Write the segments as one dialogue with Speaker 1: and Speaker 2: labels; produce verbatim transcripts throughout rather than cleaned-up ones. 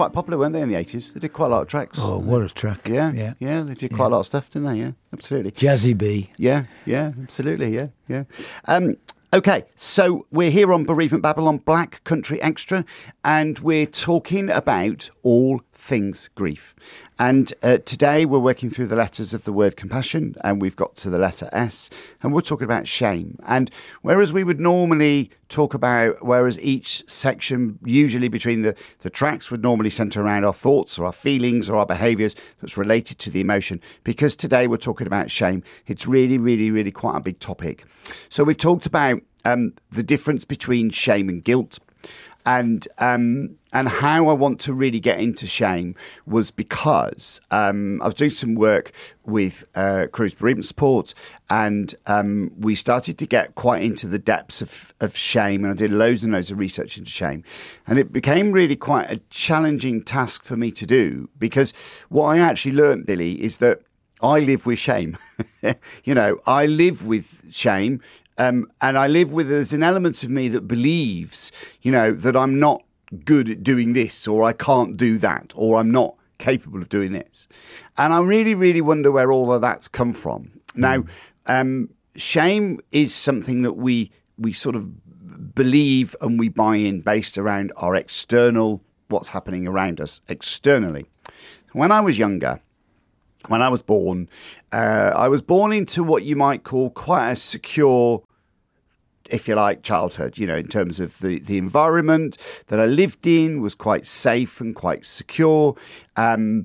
Speaker 1: quite popular, weren't they, in the eighties? They did quite a lot of tracks.
Speaker 2: Oh, what a track.
Speaker 1: Yeah,
Speaker 2: yeah.
Speaker 1: Yeah, they did quite
Speaker 2: Yeah.
Speaker 1: a lot of stuff, didn't they? Yeah, absolutely.
Speaker 2: Jazzy B.
Speaker 1: Yeah, yeah, absolutely, yeah, yeah. Um, okay, so we're here on Bereavement Babylon Black Country Extra, and we're talking about all things grief. And uh, today we're working through the letters of the word compassion, and we've got to the letter S, and we're talking about shame. And whereas we would normally talk about, whereas each section, usually between the, the tracks, would normally centre around our thoughts or our feelings or our behaviours that's related to the emotion, because today we're talking about shame, it's really, really, really quite a big topic. So we've talked about um, the difference between shame and guilt. And um, and how I want to really get into shame was because um, I was doing some work with uh, Cruse Bereavement Support, and um, we started to get quite into the depths of, of shame, and I did loads and loads of research into shame. And it became really quite a challenging task for me to do, because what I actually learned, Billy, is that I live with shame. You know, I live with shame. Um, and I live with, there's an element of me that believes, you know, that I'm not good at doing this, or I can't do that, or I'm not capable of doing this. And I really, really wonder where all of that's come from. Now, um, shame is something that we we sort of believe and we buy in based around our external, what's happening around us externally. When I was younger, when I was born, uh, I was born into what you might call quite a secure, if you like, childhood, you know, in terms of the, the environment that I lived in was quite safe and quite secure. Um,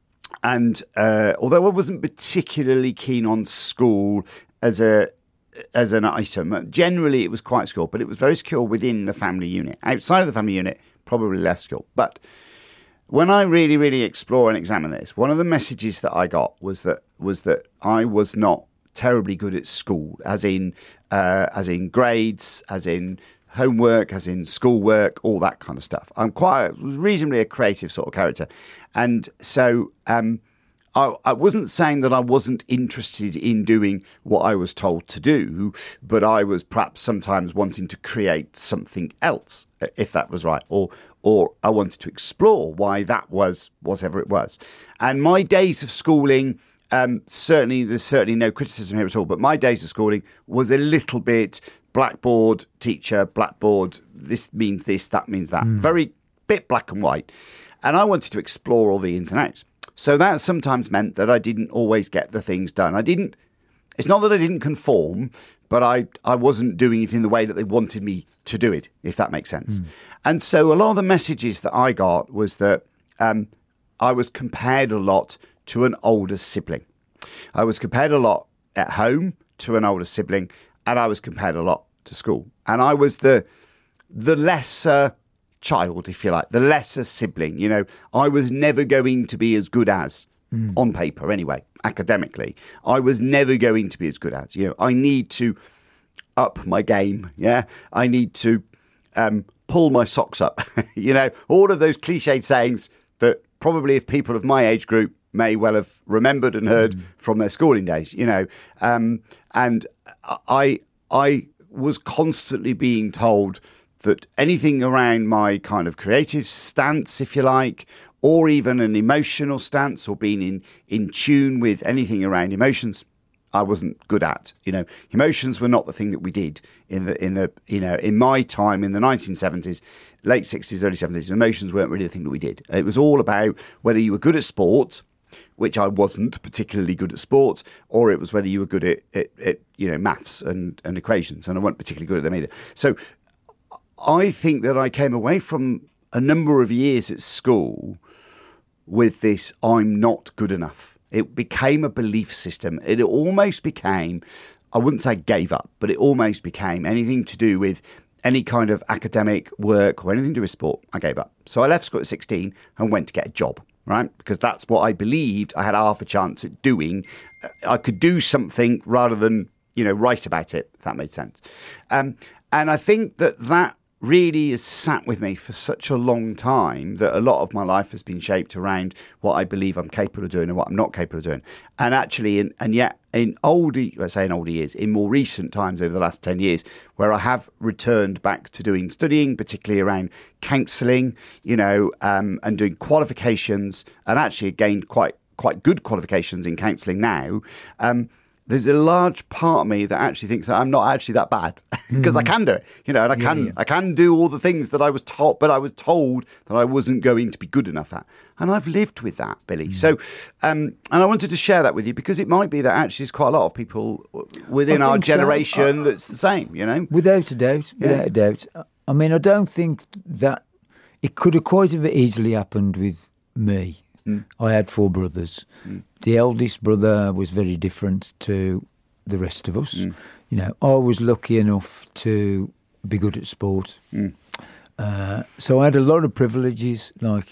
Speaker 1: and uh, although I wasn't particularly keen on school as a as an item, generally it was quite secure, but it was very secure within the family unit. Outside of the family unit, probably less secure. But when I really, really explore and examine this, one of the messages that I got was that was that I was not terribly good at school, as in uh, as in grades, as in homework, as in schoolwork, all that kind of stuff. I'm quite reasonably a creative sort of character, and so um, I, I wasn't saying that I wasn't interested in doing what I was told to do, but I was perhaps sometimes wanting to create something else, if that was right, or or I wanted to explore why that was whatever it was. And my days of schooling, um, certainly there's certainly no criticism here at all, but my days of schooling was a little bit blackboard, teacher, blackboard, this means this, that means that. Mm. Very bit black and white. And I wanted to explore all the ins and outs. So that sometimes meant that I didn't always get the things done. I didn't, it's not that I didn't conform, but I, I wasn't doing it in the way that they wanted me to do it, if that makes sense. Mm. And so a lot of the messages that I got was that um, I was compared a lot to an older sibling. I was compared a lot at home to an older sibling, and I was compared a lot to school. And I was the the lesser child, if you like, the lesser sibling. You know, I was never going to be as good as, mm. on paper anyway, academically. I was never going to be as good as, you know, I need to up my game, yeah? I need to um, pull my socks up, you know, all of those cliched sayings that probably if people of my age group may well have remembered and heard mm. from their schooling days, you know. Um, and I, I was constantly being told that anything around my kind of creative stance, if you like, or even an emotional stance or being in, in tune with anything around emotions, I wasn't good at. You know, emotions were not the thing that we did in the in the you know in my time in the nineteen seventies, late sixties, early seventies. Emotions weren't really the thing that we did. It was all about whether you were good at sport, which I wasn't particularly good at sport, or it was whether you were good at, at, at you know maths and, and equations, and I wasn't particularly good at them either. So I think that I came away from a number of years at school with this, I'm not good enough. It became a belief system. It almost became, I wouldn't say gave up, but it almost became anything to do with any kind of academic work or anything to do with sport. I gave up. So I left school at sixteen and went to get a job, right? Because that's what I believed I had half a chance at doing. I could do something rather than, you know, write about it, if that made sense. Um, and I think that that really has sat with me for such a long time that a lot of my life has been shaped around what I believe I'm capable of doing and what I'm not capable of doing. And actually, in, and yet in older, let's say in older years, in more recent times over the last ten years, where I have returned back to doing studying, particularly around counselling, you know, um, and doing qualifications, and actually gained quite quite good qualifications in counselling now. Um, There's a large part of me that actually thinks that I'm not actually that bad because mm. I can do it, you know, and I yeah, can yeah. I can do all the things that I was taught, but I was told that I wasn't going to be good enough at. And I've lived with that, Billy. Mm. So, um, and I wanted to share that with you because it might be that actually there's quite a lot of people within our generation so. that's the same, you know.
Speaker 2: Without a doubt, yeah. without a doubt. I mean, I don't think that it could have quite have easily happened with me. Mm. I had four brothers. Mm. The eldest brother was very different to the rest of us. Mm. You know, I was lucky enough to be good at sport. Mm. Uh, so I had a lot of privileges, like,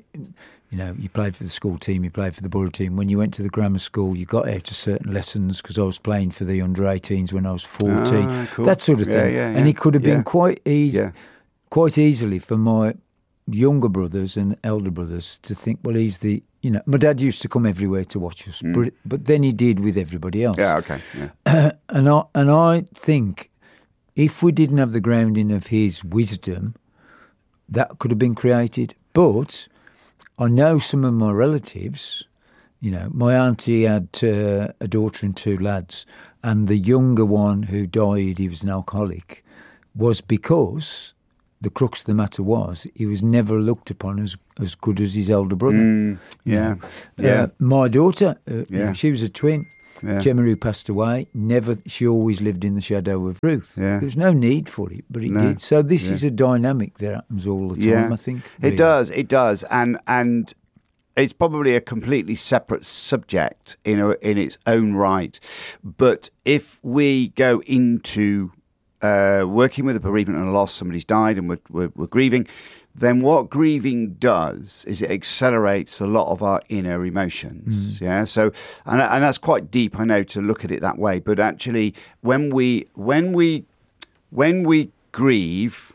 Speaker 2: you know, you played for the school team, you played for the borough team. When you went to the grammar school, you got out of certain lessons because I was playing for the under eighteens when I was fourteen. Ah, cool. That sort of thing. Yeah, yeah, yeah. And it could have been yeah. quite easy, yeah. quite easily for my younger brothers and elder brothers to think, well, he's the, you know, my dad used to come everywhere to watch us, mm. but but then he did with everybody else.
Speaker 1: Yeah, okay. Yeah.
Speaker 2: Uh, and I and I think if we didn't have the grounding of his wisdom, that could have been created. But I know some of my relatives, you know, my auntie had uh, a daughter and two lads, and the younger one who died, he was an alcoholic, was because the crux of the matter was he was never looked upon as as good as his elder brother.
Speaker 1: Mm, yeah,
Speaker 2: you know? yeah. Uh, my daughter, uh, yeah. you know, she was a twin. Yeah. Gemma, who passed away, never. She always lived in the shadow of Ruth. Yeah. There was no need for it, but it no. did. So this yeah. is a dynamic that happens all the time. Yeah. I think
Speaker 1: it really. does. It does, and and it's probably a completely separate subject in a, in its own right. But if we go into Uh, working with a bereavement and a loss, somebody's died and we're, we're, we're grieving, then what grieving does is it accelerates a lot of our inner emotions. Mm. Yeah, so and, and that's quite deep, I know, to look at it that way. But actually, when we when we when we grieve,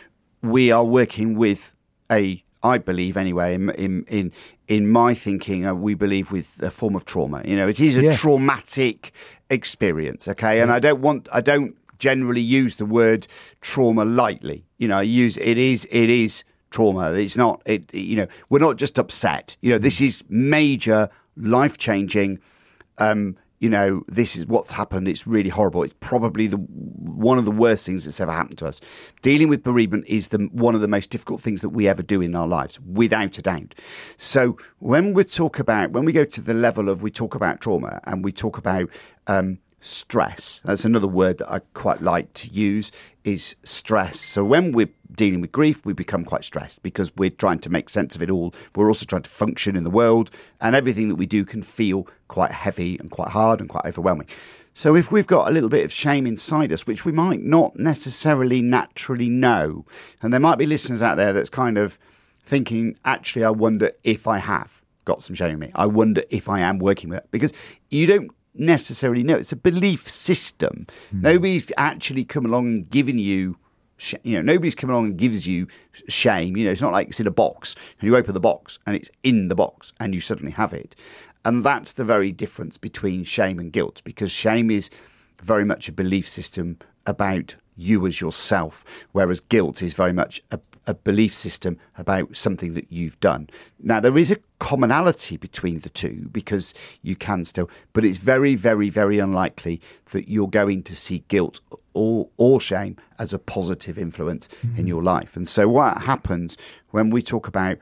Speaker 1: we are working with a, I believe anyway, in in in, in my thinking, uh, we believe with a form of trauma. You know, it is a yeah. traumatic experience. Okay, and yeah. I don't want I don't. generally use the word trauma lightly. You know, I use it is it is trauma. It's not it. You know, we're not just upset. You know, this is major, life changing. Um, you know, this is what's happened. It's really horrible. It's probably the one of the worst things that's ever happened to us. Dealing with bereavement is the one of the most difficult things that we ever do in our lives, without a doubt. So when we talk about when we go to the level of we talk about trauma and we talk about um, stress. That's another word that I quite like to use, is stress. So when we're dealing with grief, we become quite stressed because we're trying to make sense of it all. We're also trying to function in the world, and everything that we do can feel quite heavy and quite hard and quite overwhelming. So if we've got a little bit of shame inside us, which we might not necessarily naturally know, and there might be listeners out there that's kind of thinking, actually, I wonder if I have got some shame in me. I wonder if I am working with it, because you don't necessarily know. It's a belief system. Mm. Nobody's actually come along and given you, sh- you know, nobody's come along and gives you shame. You know, it's not like it's in a box and you open the box and it's in the box and you suddenly have it. And that's the very difference between shame and guilt, because shame is very much a belief system about you as yourself, whereas guilt is very much a a belief system about something that you've done. Now, there is a commonality between the two because you can still, but it's very, very, very unlikely that you're going to see guilt or, or shame as a positive influence mm-hmm. in your life. And so what happens when we talk about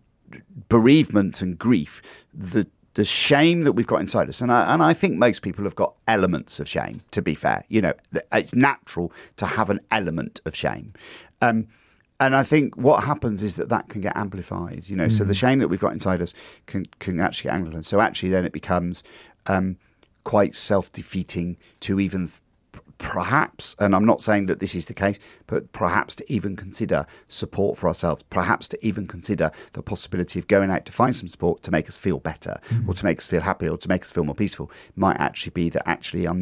Speaker 1: bereavement and grief, the the shame that we've got inside us, and I, and I think most people have got elements of shame, to be fair. You know, it's natural to have an element of shame. Um, And I think what happens is that that can get amplified, you know. Mm. So the shame that we've got inside us can can actually get amplified. So actually then it becomes um, quite self-defeating to even perhaps, and I'm not saying that this is the case, but perhaps to even consider support for ourselves, perhaps to even consider the possibility of going out to find some support to make us feel better mm. or to make us feel happy or to make us feel more peaceful, might actually be that actually I'm not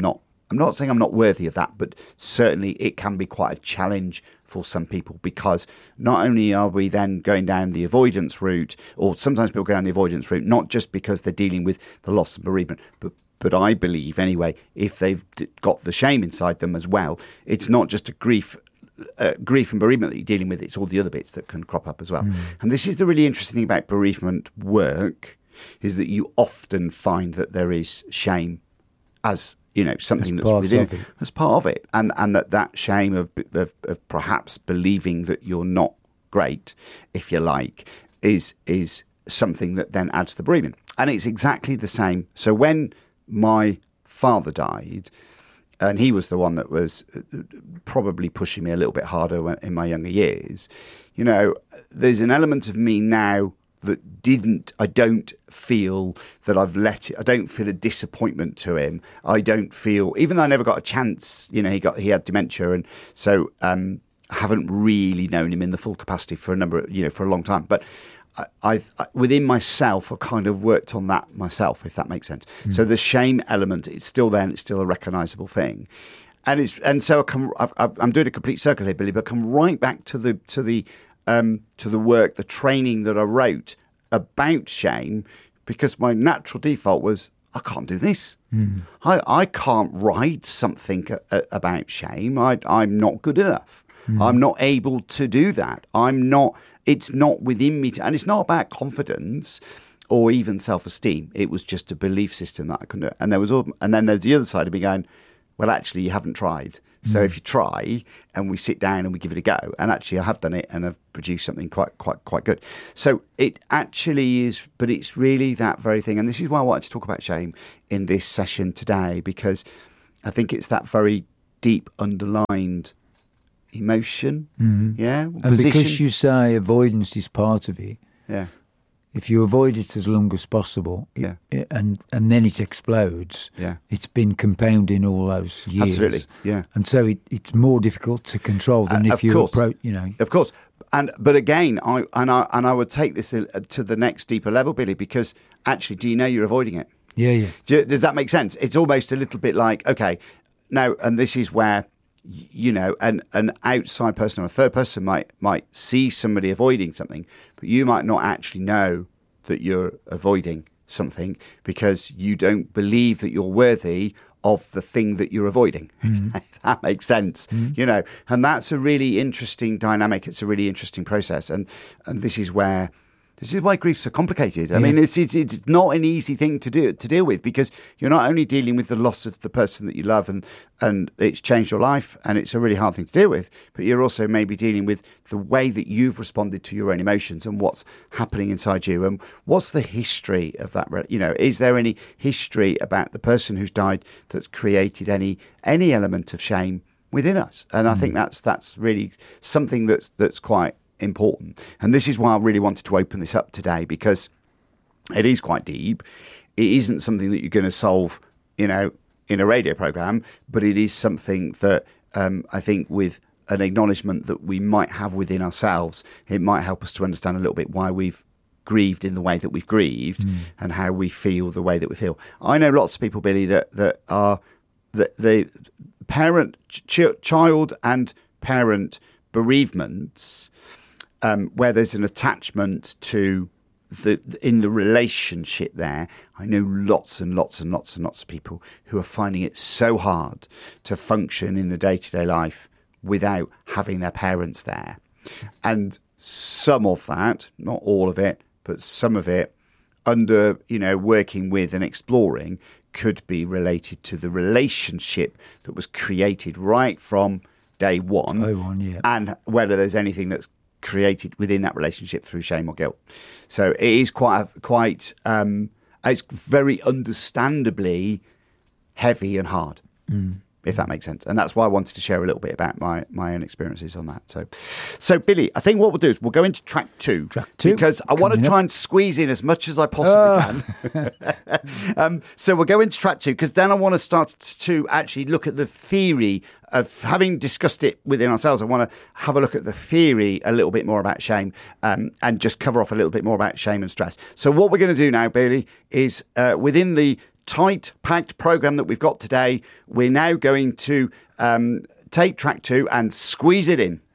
Speaker 1: I'm not saying I'm not worthy of that, but certainly it can be quite a challenge for some people, because not only are we then going down the avoidance route, or sometimes people go down the avoidance route, not just because they're dealing with the loss and bereavement, but But I believe, anyway, if they've got the shame inside them as well, it's not just a grief uh, grief and bereavement that you're dealing with, it's all the other bits that can crop up as well. Mm. And this is the really interesting thing about bereavement work, is that you often find that there is shame as, you know, something
Speaker 2: as
Speaker 1: that's within
Speaker 2: it.
Speaker 1: as part of it. And and that, that shame of, of, of perhaps believing that you're not great, if you like, is is something that then adds to the bereavement. And it's exactly the same. So when my father died, and he was the one that was probably pushing me a little bit harder when, in my younger years, you know, there's an element of me now that didn't, I don't feel that I've let it, I don't feel a disappointment to him. I don't feel, even though I never got a chance, you know, he got, he had dementia, and so um, I haven't really known him in the full capacity for a number of, you know, for a long time. But I, I've I, within myself, I kind of worked on that myself, if that makes sense. Mm. So the shame element, it's still there, and it's still a recognisable thing, and it's and so I come, I've, I've, I'm doing a complete circle here, Billy, but I come right back to the to the um, to the work, the training that I wrote about shame, because my natural default was, I can't do this. Mm. I I can't write something a, a, about shame. I I'm not good enough. Mm. I'm not able to do that. I'm not. It's not within me, to, and it's not about confidence or even self-esteem. It was just a belief system that I couldn't do. And there was, all, and then there's the other side of me going, well, actually, you haven't tried. So mm. if you try, and we sit down and we give it a go, and actually, I have done it, and I've produced something quite, quite, quite good. So it actually is, but it's really that very thing. And this is why I wanted to talk about shame in this session today, because I think it's that very deep, underlined emotion, mm-hmm. yeah,
Speaker 2: and position. Because you say avoidance is part of it,
Speaker 1: yeah.
Speaker 2: If you avoid it as long as possible, it,
Speaker 1: yeah,
Speaker 2: it, and and then it explodes,
Speaker 1: yeah,
Speaker 2: it's been compounding all those years,
Speaker 1: absolutely, yeah,
Speaker 2: and so it, it's more difficult to control than uh, if you approach, you know,
Speaker 1: of course. And but again, I and I and I would take this to the next deeper level, Billy, because actually, do you know you're avoiding it?
Speaker 2: Yeah, yeah.
Speaker 1: Do, does that make sense? It's almost a little bit like, okay, now, and this is where, you know, an, an outside person or a third person might might see somebody avoiding something, but you might not actually know that you're avoiding something because you don't believe that you're worthy of the thing that you're avoiding. Mm-hmm. If that makes sense, mm-hmm. you know, and that's a really interesting dynamic. It's a really interesting process, and and this is where. This is why grief's so complicated. I yeah. mean, it's, it's it's not an easy thing to do to deal with, because you're not only dealing with the loss of the person that you love, and and it's changed your life, and it's a really hard thing to deal with, but you're also maybe dealing with the way that you've responded to your own emotions and what's happening inside you, and what's the history of that. You know, is there any history about the person who's died that's created any any element of shame within us? And I mm. think that's that's really something that's that's quite important. And this is why I really wanted to open this up today, because it is quite deep. It isn't something that you're going to solve, you know, in a radio program, but it is something that um, I think with an acknowledgement that we might have within ourselves, it might help us to understand a little bit why we've grieved in the way that we've grieved mm. and how we feel the way that we feel. I know lots of people, Billy, that, that are that the parent, ch- child and parent bereavements, Um, where there's an attachment to the in the relationship there. I know lots and lots and lots and lots of people who are finding it so hard to function in the day-to-day life without having their parents there. And some of that, not all of it, but some of it, under, you know, working with and exploring, could be related to the relationship that was created right from day one.
Speaker 2: Day one, yeah.
Speaker 1: And whether there's anything that's created within that relationship through shame or guilt. So it is quite, quite, um, it's very understandably heavy and hard, mm. if that makes sense. And that's why I wanted to share a little bit about my, my own experiences on that. So, so Billy, I think what we'll do is we'll go into track two,
Speaker 2: track two
Speaker 1: because I want to try up. and squeeze in as much as I possibly oh. can. um, so we'll go into track two, because then I want to start to actually look at the theory of, having discussed it within ourselves, I want to have a look at the theory a little bit more about shame, um, and just cover off a little bit more about shame and stress. So what we're going to do now, Bailey, is uh, within the tight, packed programme that we've got today, we're now going to um, take track two and squeeze it in.